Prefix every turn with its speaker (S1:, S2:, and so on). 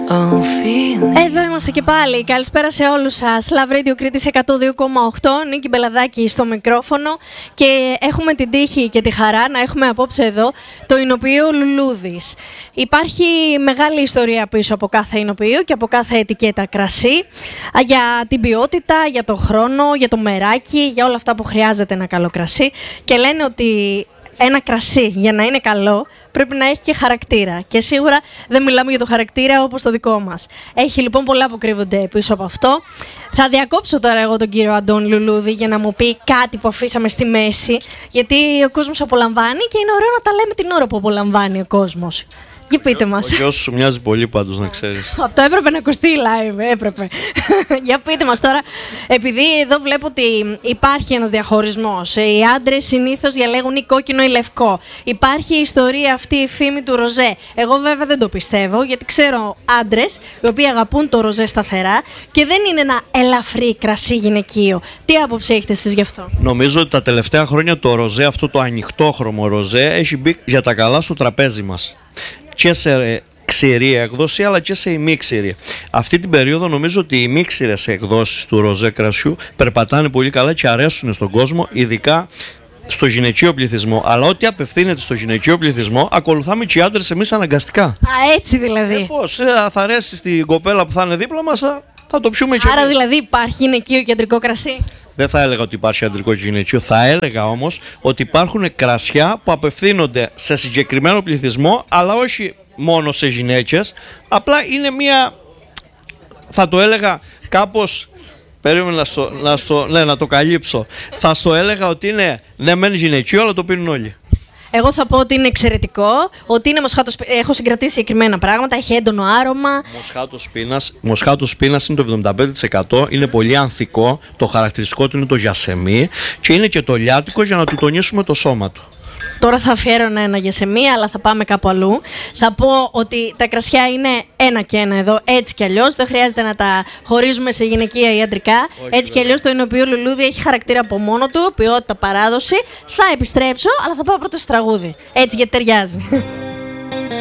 S1: Εδώ είμαστε και πάλι. Καλησπέρα σε όλους σας. Love Radio Κρήτης 102,8. Νίκη Μπελαδάκη στο μικρόφωνο. Και έχουμε την τύχη και τη χαρά να έχουμε απόψε εδώ το εινοποιείο Λουλούδης. Υπάρχει μεγάλη ιστορία πίσω από κάθε εινοποιείο και από κάθε ετικέτα κρασί. Για την ποιότητα, για τον χρόνο, για το μεράκι, για όλα αυτά που χρειάζεται ένα καλό κρασί. Και λένε ότι ένα κρασί για να είναι καλό πρέπει να έχει και χαρακτήρα. Και σίγουρα δεν μιλάμε για το χαρακτήρα όπως το δικό μας. Έχει λοιπόν πολλά που κρύβονται πίσω από αυτό. Θα διακόψω τώρα εγώ τον κύριο Αντώνη Λουλούδη για να μου πει κάτι που αφήσαμε στη μέση. Γιατί ο κόσμος απολαμβάνει και είναι ωραίο να τα λέμε την ώρα που απολαμβάνει ο κόσμος. Για πείτε μας.
S2: Ο γιος σου μοιάζει πολύ πάντως, να ξέρεις.
S1: Αυτό έπρεπε να ακουστεί live, έπρεπε. Για πείτε μας τώρα, επειδή εδώ βλέπω ότι υπάρχει ένας διαχωρισμός. Οι άντρες συνήθως διαλέγουν ή κόκκινο ή λευκό. Υπάρχει η ιστορία αυτή, η φήμη του ροζέ. Εγώ βέβαια δεν το πιστεύω, γιατί ξέρω άντρες οι οποίοι αγαπούν το ροζέ σταθερά και δεν είναι ένα ελαφρύ κρασί γυναικείο. Τι άποψη έχετε εσείς γι' αυτό?
S2: Νομίζω ότι τα τελευταία χρόνια το ροζέ, αυτό το ανοιχτόχρωμο ροζέ, έχει μπει για τα καλά στο τραπέζι μας. Και σε ξηρή έκδοση αλλά και σε ημίξηρη. Αυτή την περίοδο νομίζω ότι οι ημίξηρες εκδόσεις του ροζέ κρασιού περπατάνε πολύ καλά και αρέσουν στον κόσμο, ειδικά στο γυναικείο πληθυσμό. Αλλά ό,τι απευθύνεται στο γυναικείο πληθυσμό, ακολουθάμε και οι άντρες εμείς αναγκαστικά.
S1: Α, έτσι δηλαδή.
S2: Πώς, θα αρέσει στην κοπέλα που θα είναι δίπλα μας, θα το πιούμε και
S1: άρα
S2: εμείς.
S1: δηλαδή υπάρχει γυναικείο και αντρικό κρασί?
S2: Δεν θα έλεγα ότι υπάρχει αντρικό και γυναικείο. Θα έλεγα όμως ότι υπάρχουν κρασιά που απευθύνονται σε συγκεκριμένο πληθυσμό, αλλά όχι μόνο σε γυναίκες. Απλά είναι μία, θα το έλεγα κάπως, περίμενα να το καλύψω. Θα στο έλεγα ότι είναι ναι μεν γυναικείο, αλλά το πίνουν όλοι.
S1: Εγώ θα πω ότι είναι εξαιρετικό, ότι είναι μοσχάτος, έχω συγκρατήσει συγκεκριμένα πράγματα, έχει έντονο άρωμα.
S2: Μοσχάτος πείνας είναι το 75%, είναι πολύ ανθικό, το χαρακτηριστικό του είναι το γιασεμί και είναι και το λιάτικο για να του τονίσουμε το σώμα του.
S1: Τώρα θα αφιέρωνα ένα γιασεμί, αλλά θα πάμε κάπου αλλού. Θα πω ότι τα κρασιά είναι ένα και ένα εδώ, έτσι κι αλλιώς. Δεν χρειάζεται να τα χωρίζουμε σε γυναικεία ή αντρικά. Όχι, έτσι κι αλλιώς το εινοποιείο Λουλούδη έχει χαρακτήρα από μόνο του, ποιότητα, παράδοση. Θα επιστρέψω, αλλά θα πάω πρώτα στο τραγούδι. Έτσι γιατί ταιριάζει.